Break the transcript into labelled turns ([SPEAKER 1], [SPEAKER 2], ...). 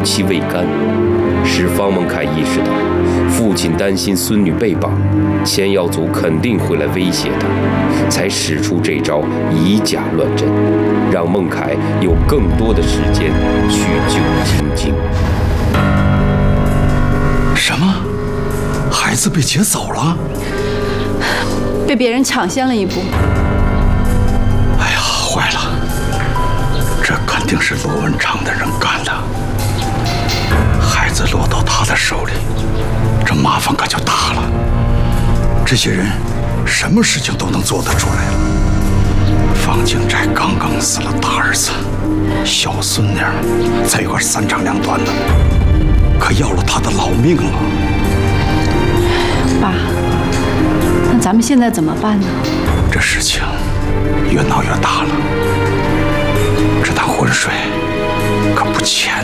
[SPEAKER 1] 期未干，使方孟凯意识到，父亲担心孙女被绑，千耀祖肯定会来威胁他，才使出这招以假乱真，让孟凯有更多的时间去救晶晶。
[SPEAKER 2] 什么？孩子被劫走了？
[SPEAKER 3] 被别人抢先了一步。
[SPEAKER 2] 哎呀，坏了！这肯定是罗文昌的人干的。孩子落到他的手里，这麻烦可就大了。这些人什么事情都能做得出来了。方景斋刚刚死了大儿子，小孙女在一块三长两短的，可要了他的老命了。
[SPEAKER 3] 爸，那咱们现在怎么办呢？
[SPEAKER 2] 这事情越闹越大了，这趟浑水可不浅